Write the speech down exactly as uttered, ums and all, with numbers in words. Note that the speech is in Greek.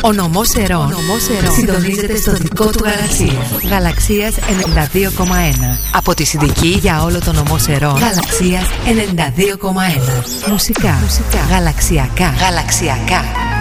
Ο νομός Ερών συντονίζεται στο δικό του Γαλαξία. Γαλαξίας ενενήντα δύο κόμμα ένα. Από τη Συνδική για όλο το νομό Ερών. Γαλαξίας ενενήντα δύο κόμμα ένα. Μουσικά. Μουσικά. Γαλαξιακά. Γαλαξιακά.